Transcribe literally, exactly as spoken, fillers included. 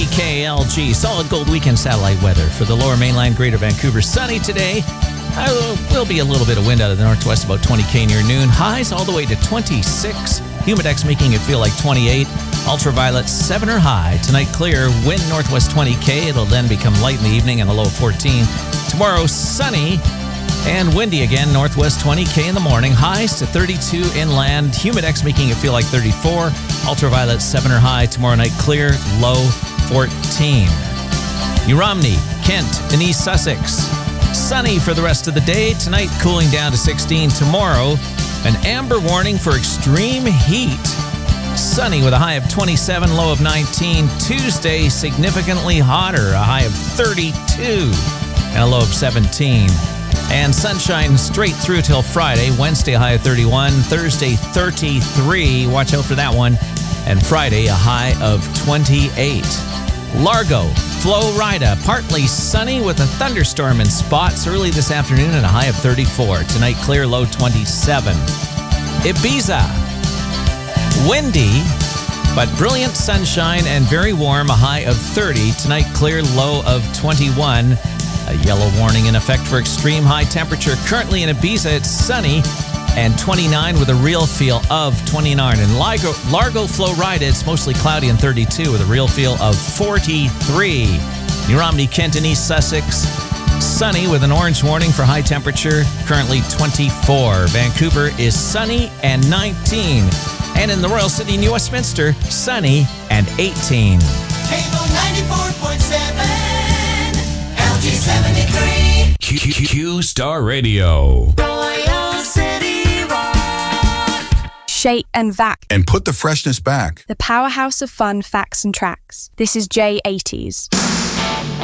C K L G. Solid gold weekend satellite weather for the lower mainland, Greater Vancouver. Sunny today. Uh, will be a little bit of wind out of the northwest, about twenty K near noon. Highs all the way to twenty-six. Humidex making it feel like twenty-eight. Ultraviolet seven or high. Tonight clear. Wind northwest twenty K. It'll then become light in the evening and a low of fourteen. Tomorrow sunny and windy again. Northwest twenty K in the morning. Highs to thirty-two inland. Humidex making it feel like thirty-four. Ultraviolet seven or high. Tomorrow night clear. Low fourteen. New Romney, Kent, and East Sussex. Sunny for the rest of the day. Tonight cooling down to sixteen. Tomorrow an amber warning for extreme heat. Sunny with a high of twenty-seven, low of nineteen. Tuesday significantly hotter, a high of thirty-two and a low of seventeen. And sunshine straight through till Friday. Wednesday, a high of thirty-one. Thursday, thirty-three. Watch out for that one. And Friday, a high of twenty-eight. Largo, Florida, partly sunny with a thunderstorm in spots early this afternoon and a high of thirty-four. Tonight, clear, low twenty-seven. Ibiza, windy, but brilliant sunshine and very warm, a high of thirty. Tonight, clear, low of twenty-one. A yellow warning in effect for extreme high temperature. Currently in Ibiza, it's sunny and twenty-nine with a real feel of twenty-nine. In Largo, Largo, Florida, it's mostly cloudy and thirty-two with a real feel of forty-three. New Romney, Kent, and East Sussex, sunny with an orange warning for high temperature, currently twenty-four. Vancouver is sunny and nineteen. And in the Royal City, New Westminster, sunny and eighteen. Cable ninety-four point seven, L G seventy-three. Q, Q, Q Star Radio. Royal City Rock. Shake and Vac, And put the freshness back. the powerhouse of fun, facts and tracks. This is J eighties.